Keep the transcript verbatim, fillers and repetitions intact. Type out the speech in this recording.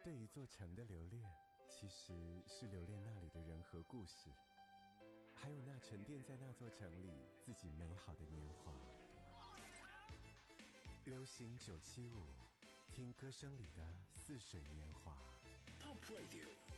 对一座城的留恋，其实是留恋那里的人和故事，还有那沉淀在那座城里自己美好的年华。流行九七五，听歌声里的似水年华。 Pop Radio